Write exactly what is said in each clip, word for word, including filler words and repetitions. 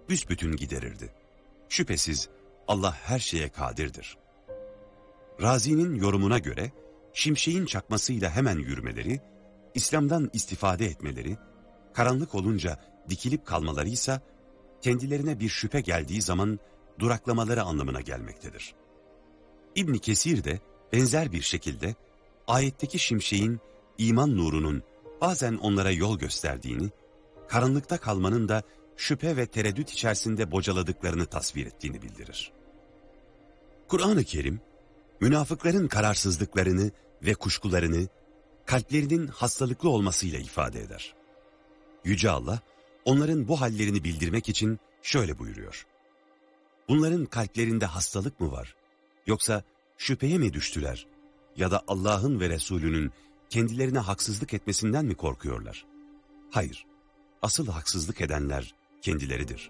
büsbütün giderirdi. Şüphesiz Allah her şeye kadirdir. Razi'nin yorumuna göre şimşeğin çakmasıyla hemen yürümeleri, İslam'dan istifade etmeleri, karanlık olunca dikilip kalmalarıysa kendilerine bir şüphe geldiği zaman duraklamaları anlamına gelmektedir. İbn Kesir de benzer bir şekilde ayetteki şimşeğin iman nurunun bazen onlara yol gösterdiğini, karanlıkta kalmanın da şüphe ve tereddüt içerisinde bocaladıklarını tasvir ettiğini bildirir. Kur'an-ı Kerim, münafıkların kararsızlıklarını ve kuşkularını kalplerinin hastalıklı olmasıyla ifade eder. Yüce Allah, onların bu hallerini bildirmek için şöyle buyuruyor. Bunların kalplerinde hastalık mı var? Yoksa şüpheye mi düştüler? Ya da Allah'ın ve Resulünün kendilerine haksızlık etmesinden mi korkuyorlar? Hayır, asıl haksızlık edenler kendileridir.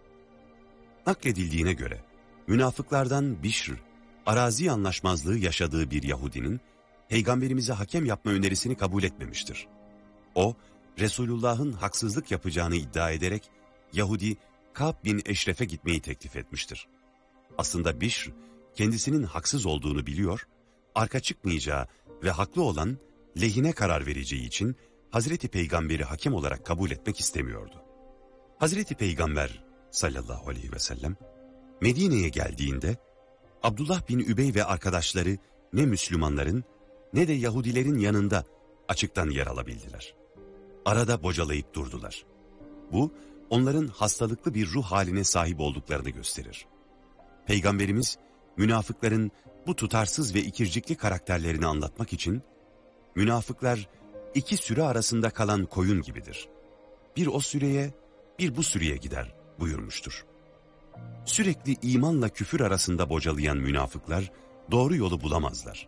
Nakledildiğine göre, münafıklardan Bişr, arazi anlaşmazlığı yaşadığı bir Yahudinin, Peygamberimize hakem yapma önerisini kabul etmemiştir. O, Resulullah'ın haksızlık yapacağını iddia ederek, Yahudi Ka'b bin Eşref'e gitmeyi teklif etmiştir. Aslında Bişr, kendisinin haksız olduğunu biliyor, arka çıkmayacağı ve haklı olan lehine karar vereceği için Hazreti Peygamber'i hakem olarak kabul etmek istemiyordu. Hazreti Peygamber sallallahu aleyhi ve sellem Medine'ye geldiğinde Abdullah bin Übey ve arkadaşları ne Müslümanların ne de Yahudilerin yanında açıktan yer alabildiler. Arada bocalayıp durdular. Bu onların hastalıklı bir ruh haline sahip olduklarını gösterir. Peygamberimiz münafıkların bu tutarsız ve ikircikli karakterlerini anlatmak için münafıklar iki sürü arasında kalan koyun gibidir. Bir o süreye, bir bu süreye gider buyurmuştur. Sürekli imanla küfür arasında bocalayan münafıklar doğru yolu bulamazlar.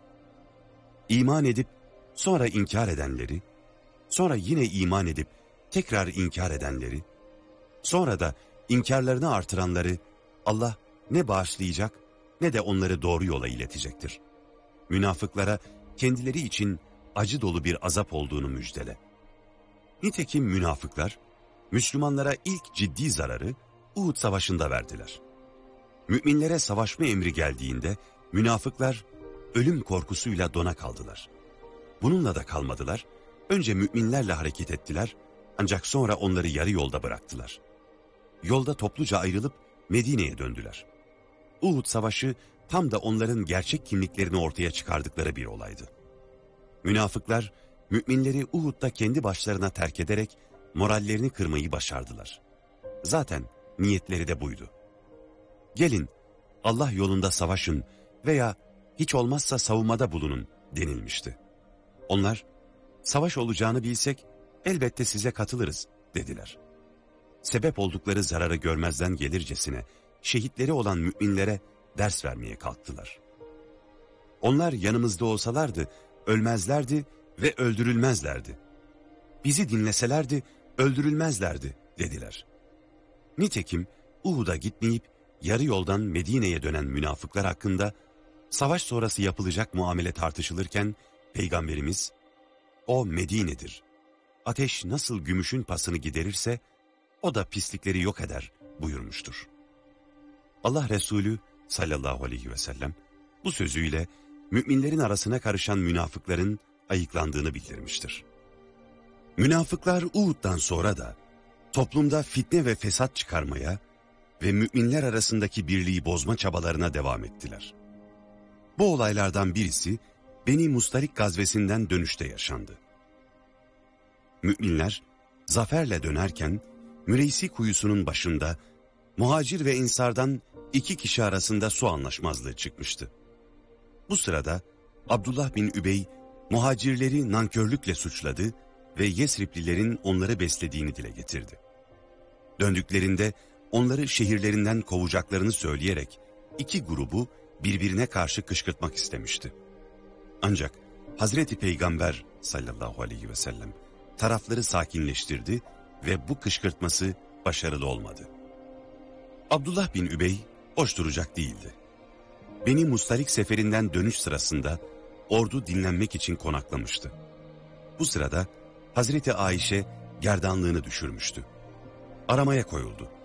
İman edip sonra inkar edenleri, sonra yine iman edip tekrar inkar edenleri, sonra da inkarlarını artıranları Allah ne bağışlayacak ne de onları doğru yola iletecektir. Münafıklara kendileri için acı dolu bir azap olduğunu müjdele. Nitekim münafıklar, Müslümanlara ilk ciddi zararı Uhud Savaşı'nda verdiler. Müminlere savaşma emri geldiğinde münafıklar ölüm korkusuyla dona kaldılar. Bununla da kalmadılar, önce müminlerle hareket ettiler ancak sonra onları yarı yolda bıraktılar. Yolda topluca ayrılıp Medine'ye döndüler. Uhud Savaşı tam da onların gerçek kimliklerini ortaya çıkardıkları bir olaydı. Münafıklar, müminleri Uhud'da kendi başlarına terk ederek morallerini kırmayı başardılar. Zaten niyetleri de buydu. Gelin, Allah yolunda savaşın veya hiç olmazsa savunmada bulunun denilmişti. Onlar, savaş olacağını bilsek elbette size katılırız dediler. Sebep oldukları zararı görmezden gelircesine şehitleri olan müminlere ders vermeye kalktılar. Onlar yanımızda olsalardı ölmezlerdi ve öldürülmezlerdi. Bizi dinleselerdi öldürülmezlerdi dediler. Nitekim Uhud'a gitmeyip yarı yoldan Medine'ye dönen münafıklar hakkında savaş sonrası yapılacak muamele tartışılırken Peygamberimiz, o Medine'dir. Ateş nasıl gümüşün pasını giderirse o da pislikleri yok eder buyurmuştur. Allah Resulü sallallahu aleyhi ve sellem bu sözüyle müminlerin arasına karışan münafıkların ayıklandığını bildirmiştir. Münafıklar Uhud'dan sonra da toplumda fitne ve fesat çıkarmaya ve müminler arasındaki birliği bozma çabalarına devam ettiler. Bu olaylardan birisi Beni Mustalik gazvesinden dönüşte yaşandı. Müminler zaferle dönerken Müreysi kuyusunun başında muhacir ve ensardan iki kişi arasında su anlaşmazlığı çıkmıştı. Bu sırada Abdullah bin Übey muhacirleri nankörlükle suçladı ve Yesriplilerin onları beslediğini dile getirdi. Döndüklerinde onları şehirlerinden kovacaklarını söyleyerek iki grubu birbirine karşı kışkırtmak istemişti. Ancak Hazreti Peygamber sallallahu aleyhi ve sellem tarafları sakinleştirdi ve bu kışkırtması başarılı olmadı. Abdullah bin Übey hoş duracak değildi. Beni Mustalik seferinden dönüş sırasında ordu dinlenmek için konaklamıştı. Bu sırada Hazreti Ayşe gerdanlığını düşürmüştü. Aramaya koyuldu.